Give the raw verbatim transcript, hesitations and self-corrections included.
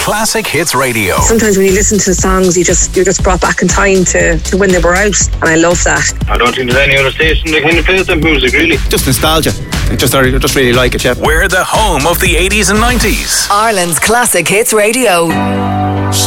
Classic Hits Radio. Sometimes when you listen to songs, you just, you're just brought back in time to, to when they were out, and I love that. I don't think there's any other station that kind of plays that music, really. Just nostalgia. I just, I just really like it, yeah. We're the home of the eighties and nineties. Ireland's Classic Hits Radio.